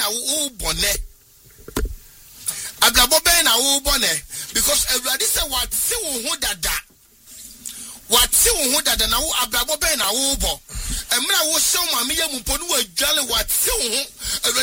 wo bone. Abrabo ben na wo bone because everybody say what see wo dada. What see wo dada na wo abrabo ben na wo bo. Emra wo show mama ye mpo no adwale what see wo